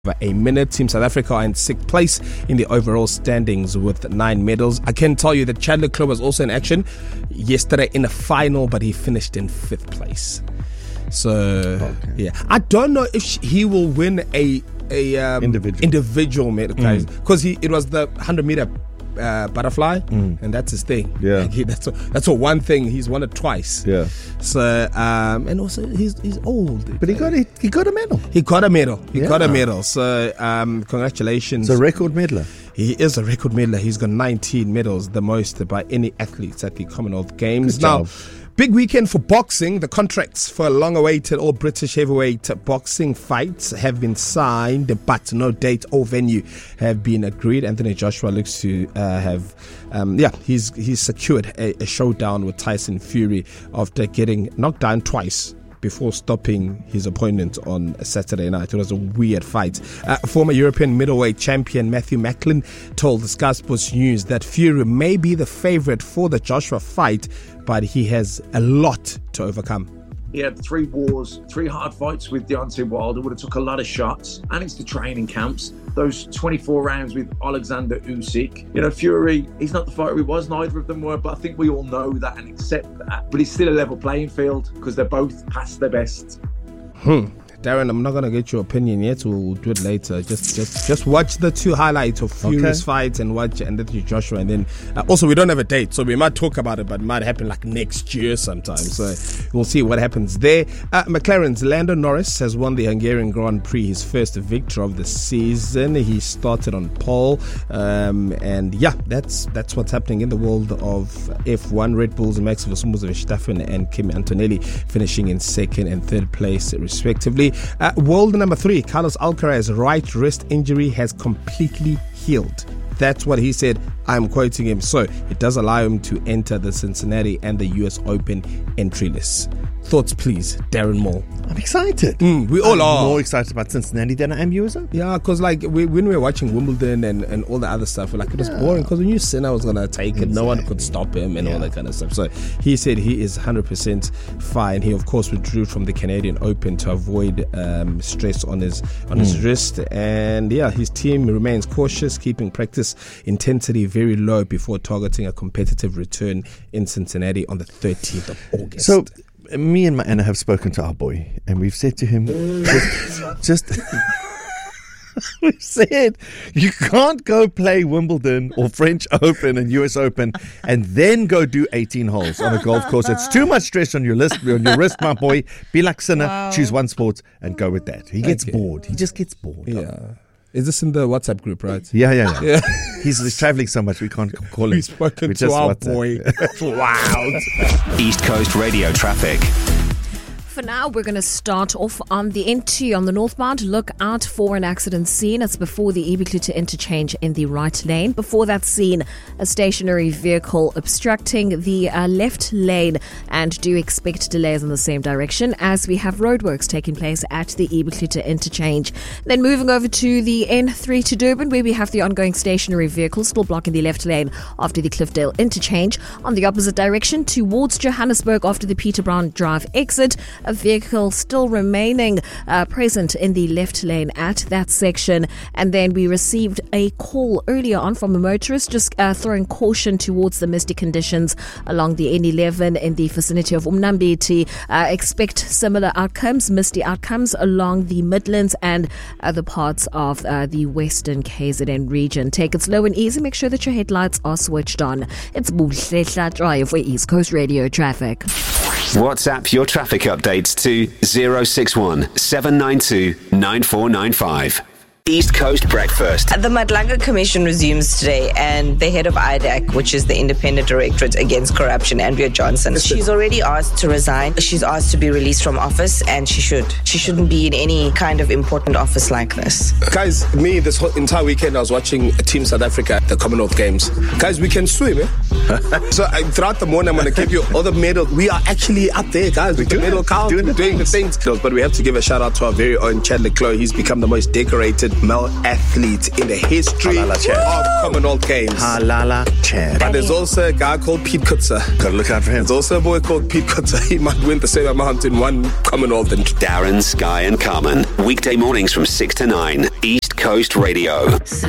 a minute. Team South Africa are in 6th place in the overall standings with 9 medals. I can tell you that Chandler Kloh was also in action yesterday in the final, but he finished in 5th place. So, yeah. I don't know if he will win a individual medal, guys, because it was the 100-meter butterfly, and that's his thing. Yeah, like that's one thing he's won it twice. Yeah. So and also he's old, but he got a medal. He got a medal. So congratulations. He's a record medaler. He is a record medaler. He's got 19 medals, the most by any athletes at the Commonwealth Games. Good job. Big weekend for boxing. The contracts for a long-awaited all British heavyweight boxing fights have been signed, but no date or venue have been agreed. Anthony Joshua looks to he's secured a showdown with Tyson Fury after getting knocked down twice before stopping his opponent on a Saturday night. It was a weird fight. Former European middleweight champion Matthew Macklin told the Sky Sports News that Fury may be the favourite for the Joshua fight, but he has a lot to overcome. He had 3 wars, 3 hard fights with Deontay Wilder, would have took a lot of shots, and it's the training camps. Those 24 rounds with Alexander Usyk. Fury, he's not the fighter he was, neither of them were, but I think we all know that and accept that. But it's still a level playing field because they're both past their best. Darren, I'm not going to get your opinion yet. We'll do it later. Just watch the 2 highlights of Fury's fights and watch Anthony Joshua. And then also, we don't have a date, so we might talk about it, but it might happen like next year sometime. So we'll see what happens there. McLaren's Lando Norris has won the Hungarian Grand Prix, his first victory of the season. He started on pole. That's what's happening in the world of F1. Red Bull's Max Verstappen and Kimi Antonelli finishing in 2nd and 3rd place, respectively. World number 3, Carlos Alcaraz's right wrist injury has completely healed. That's what he said. I'm quoting him. So it does allow him to enter the Cincinnati and the US Open entry lists. Thoughts, please, Darren Moore. I'm excited. We all are. More excited about Cincinnati than I am US Open. Yeah, because when we were watching Wimbledon and all the other stuff, it was boring because we knew Sinner was going to take it. No one could stop him and all that kind of stuff. So he said he is 100% fine. He, of course, withdrew from the Canadian Open to avoid stress on his wrist. And his team remains cautious, keeping practice intensity very low before targeting a competitive return in Cincinnati on the 13th of August. So me and Anna have spoken to our boy, and we've said to him, we've said, you can't go play Wimbledon or French Open and US Open and then go do 18 holes on a golf course. It's too much stress on your wrist, my boy. Be like Sinner, choose one sport and go with that. He gets bored. He just gets bored. Yeah. Is this in the WhatsApp group, right? Yeah. He's traveling so much we can't call him. We've spoken to our boy. Wow. East Coast Radio traffic. For now, we're going to start off on the N2 on the northbound. Look out for an accident scene. It's before the Ibiza interchange in the right lane. Before that scene, a stationary vehicle obstructing the left lane, and do expect delays in the same direction as we have roadworks taking place at the Ibiza interchange. Then moving over to the N3 to Durban, where we have the ongoing stationary vehicle still blocking the left lane after the Cliffdale interchange. On the opposite direction towards Johannesburg after the Peter Brown Drive exit, a vehicle still remaining present in the left lane at that section. And then we received a call earlier on from a motorist just throwing caution towards the misty conditions along the N11 in the vicinity of Umnambiti. Expect similar outcomes, misty outcomes along the Midlands and other parts of the Western KZN region. Take it slow and easy. Make sure that your headlights are switched on. It's Buhlehla Drive for East Coast Radio Traffic. WhatsApp your traffic updates to 061 792 9495. East Coast Breakfast. The Madlanga Commission resumes today, and the head of IDAC, which is the Independent Directorate Against Corruption, Andrea Johnson, she's already asked to resign. She's asked to be released from office, and she should. She shouldn't be in any kind of important office like this. Guys, this whole entire weekend I was watching Team South Africa at the Commonwealth Games. Guys, we can swim, So throughout the morning I'm going to give you all the medals. We are actually up there, guys, with the medal count, doing the things. But we have to give a shout out to our very own Chandler Kloh. He's become the most decorated male athlete in the history of Commonwealth Games. Halala Chad. But there's also a guy called Pete Kutzer. Gotta look out for him. There's also a boy called Pete Kutzer. He might win the same amount in one Commonwealth. Darren, Sky and Carmen. Weekday mornings from 6 to 9. East Coast Radio.